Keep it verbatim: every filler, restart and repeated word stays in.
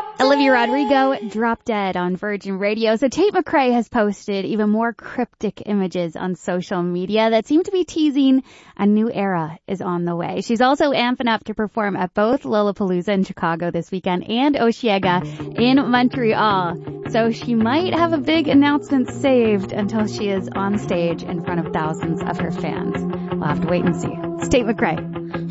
Olivia Rodrigo, Drop Dead on Virgin Radio. So Tate McRae has posted even more cryptic images on social media that seem to be teasing a new era is on the way. She's also amping up to perform at both Lollapalooza in Chicago this weekend and Osheaga in Montreal. So she might have a big announcement saved until she is on stage in front of thousands of her fans. We'll have to wait and see. It's Tate McRae.